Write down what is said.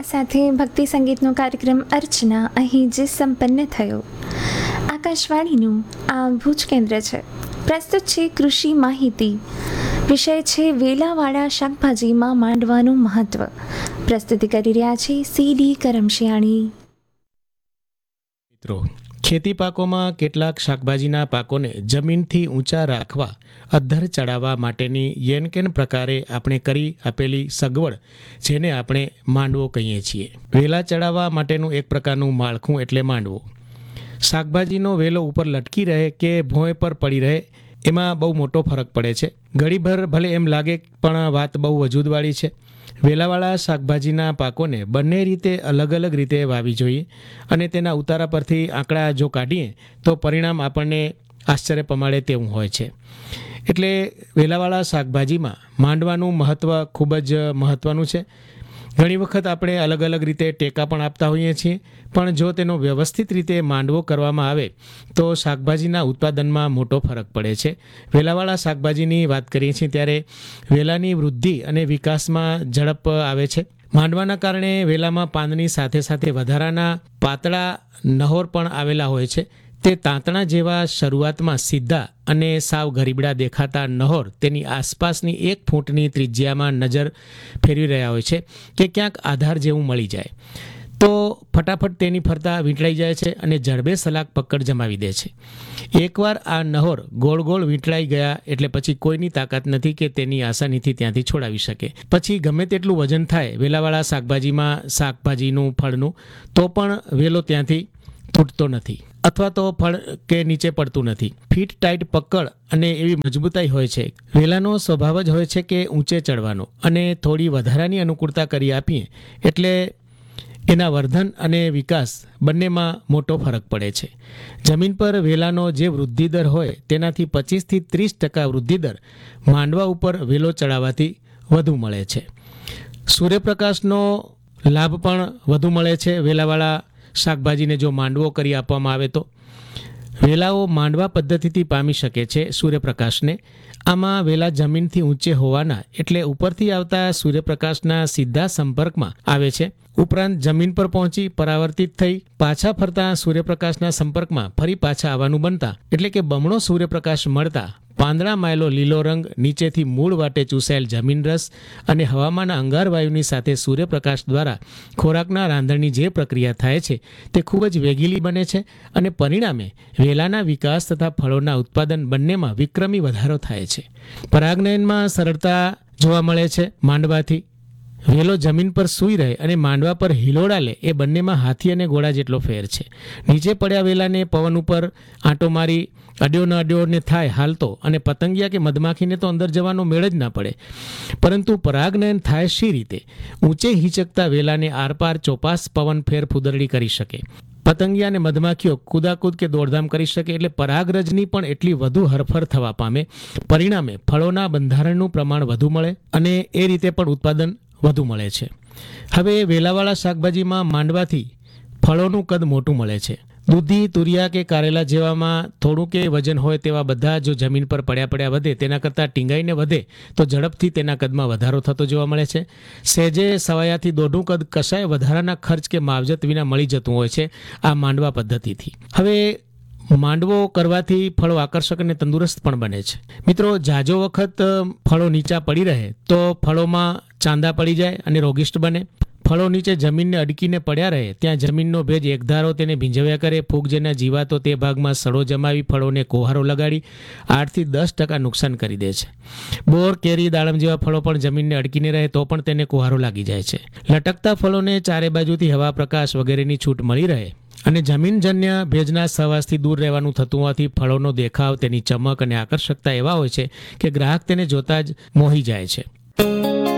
સાથે ભક્તિ સંગીતનો કાર્યક્રમ અર્ચના અહીં જે સંપન્ન થયો. આકાશવાણીનું આ ભુજ કેન્દ્ર છે. પ્રસ્તુત છે કૃષિ માહિતી. વિષય છે વેલાવાળા શાકભાજીમાં માંડવાનું મહત્વ. પ્રસ્તુતિ કરી રહ્યા છે CD કરમશિયાણી. મિત્રો, ખેતી પાકોમાં કેટલાક શાકભાજીના પાકોને જમીનથી ઊંચા રાખવા અદ્ધર ચડાવવા માટેની યેનકેન પ્રકારે આપણે કરી આપેલી સગવડ, જેને આપણે માંડવો કહીએ છીએ. વેલા ચડાવવા માટેનું એક પ્રકારનું માળખું એટલે માંડવો. શાકભાજીનો વેલો ઉપર લટકી રહે કે ભોંય પર પડી રહે, એમાં બહુ મોટો ફરક પડે છે. ઘડીભર ભલે એમ લાગે પણ વાત બહુ વજૂદવાળી છે. વેલાવાળા શાકભાજીના પાકોને બંને રીતે અલગ અલગ રીતે વાવી જોઈએ અને તેના ઉતારા પરથી આંકડા જો કાઢીએ તો પરિણામ આપણને આશ્ચર્ય પમાડે તેવું હોય છે. એટલે વેલાવાળા શાકભાજીમાં માંડવાનું મહત્ત્વ ખૂબ જ મહત્ત્વનું છે. ઘણી વખત આપણે અલગ અલગ રીતે ટેકા પણ આપતા હોઈએ છીએ, પણ જો તેનો વ્યવસ્થિત રીતે માંડવો કરવામાં આવે તો શાકભાજીના ઉત્પાદનમાં મોટો ફરક પડે છે. વેલાવાળા શાકભાજીની વાત કરીએ છીએ ત્યારે વેલાની વૃદ્ધિ અને વિકાસમાં ઝડપ આવે છે. માંડવાના કારણે વેલામાં પાંદની સાથે સાથે વધારાના પાતળા નહોર પણ આવેલા હોય છે. તે તાંતણા જેવા શરૂઆતમાં સીધા અને સાવ ગરીબડા દેખાતા નહોર તેની આસપાસની 1 ફૂટની ત્રિજ્યામાં નજર ફેરવી રહ્યા હોય છે કે ક્યાંક આધાર જેવું મળી જાય તો ફટાફટ તેની ફરતા વીંટળાઈ જાય છે અને જડબે સલાક પકડ જમાવી દે છે. એકવાર આ નહોર ગોળ ગોળ વીંટળાઈ ગયા એટલે પછી કોઈની તાકાત નથી કે તેની આસાનીથી ત્યાંથી છોડાવી શકે. પછી ગમે તેટલું વજન થાય વેલાવાળા શાકભાજીનું ફળનું, તો પણ વેલો ત્યાંથી તૂટતો નથી અથવા તો ફળ કે નીચે પડતું નથી. ફીટ ટાઈટ પકડ અને એવી મજબૂતાઈ હોય છે. વેલાનો સ્વભાવ જ હોય છે કે ઊંચે ચડવાનો, અને થોડી વધારાની અનુકૂળતા કરી આપીએ એટલે એના વર્ધન અને વિકાસ બંનેમાં મોટો ફરક પડે છે. જમીન પર વેલાનો જે વૃદ્ધિદર હોય તેનાથી 25થી 30% વૃદ્ધિદર માંડવા ઉપર વેલો ચડાવવાથી વધુ મળે છે. સૂર્યપ્રકાશનો લાભ પણ વધુ મળે છે. વેલાવાળા શાકભાજીને જો માંડવો કરી આપવામાં આવે તો વેલાઓ માંડવા પદ્ધતિથી પામી શકે છે સૂર્યપ્રકાશને. આમાં વેલા જમીનથી ઊંચે હોવાના એટલે ઉપરથી આવતા સૂર્યપ્રકાશના સીધા સંપર્કમાં આવે છે. ઉપરાંત જમીન પર પહોંચી પરાવર્તિત થઈ પાછા ફરતા સૂર્યપ્રકાશના સંપર્કમાં ફરી પાછા આવવાનું બનતા એટલે કે બમણો સૂર્યપ્રકાશ મળતા પાંદડા માયેલો લીલો રંગ, નીચેથી મૂળ વાટે ચૂસાયેલ જમીન રસ અને હવામાનના અંગાર વાયુની સાથે સૂર્યપ્રકાશ દ્વારા ખોરાકના રાંધણની જે પ્રક્રિયા થાય છે તે ખૂબ જ વેગીલી બને છે અને પરિણામે વેલાના વિકાસ તથા ફળોના ઉત્પાદન બંનેમાં વિક્રમી વધારો થાય છે. પરાગનયનમાં સરળતા જોવા મળે છે માંડવાથી. વેલો જમીન પર સૂઈ રહે અને માંડવા પર હિલોડા લે એ બંનેમાં હાથી અને ઘોડા જેટલો ફેર છે. નીચે પડ્યા વેલાને પવન ઉપર આંટો મારી અડ્યોને થાય હાલતો, અને પતંગિયા કે મધમાખીને તો અંદર જવાનો મેળ જ ના પડે. પરંતુ પરાગનયન થાય શી રીતે? ઊંચે હિંચકતા વેલાને આરપાર ચોપાસ પવન ફેર ફુદરડી કરી શકે. પતંગિયા અને મધમાખીઓ કૂદાકૂદ કે દોડધામ કરી શકે એટલે પરાગરજની પણ એટલી વધુ હરફર થવા પામે. પરિણામે ફળોના બંધારણનું પ્રમાણ વધુ મળે અને એ રીતે પણ ઉત્પાદન વધુ મળે છે. હવે વેલાવાળા શાકભાજીમાં માંડવાથી ફળોનું કદ મોટું મળે છે. દૂધી, તુરિયા કે કારેલા જેવામાં થોડું કે વજન હોય તેવા બધા જો જમીન પર પડ્યા વધે તેના કરતાં ટીંગાઈને વધે તો ઝડપથી તેના કદમાં વધારો થતો જોવા મળે છે. સહેજે સવાયાથી દોઢું કદ કશાય વધારાના ખર્ચ કે માવજત વિના મળી જતું હોય છે આ માંડવા પદ્ધતિથી. હવે માંડવો કરવાથી ફળો આકર્ષક અને તંદુરસ્ત પણ બને છે. મિત્રો, જાજો વખત ફળો નીચા પડી રહે તો ફળોમાં ચાંદા પડી જાય અને રોગિષ્ટ બને. ફળો નીચે જમીનને અડકીને પડ્યા રહે ત્યાં જમીનનો ભેજ એકધારો તેને ભીંજવ્યા કરે. ફૂગજન્ય જીવાતો તે ભાગમાં સડો જમાવી ફળોને કોહારો લગાડી 8થી 10% નુકસાન કરી દે છે. બોર, કેરી, દાડમ જેવા ફળો પણ જમીનને અડકીને રહે તો પણ તેને કોહારો લાગી જાય છે. લટકતા ફળોને ચારે બાજુથી હવા, પ્રકાશ વગેરેની છૂટ મળી રહે અને જમીનજન્ય ભેજના સહવાસથી દૂર રહેવાનું થતું હોવાથી ફળોનો દેખાવ, તેની ચમક અને આકર્ષકતા એવા હોય છે કે ગ્રાહક તેને જોતા જ મોહી જાય છે.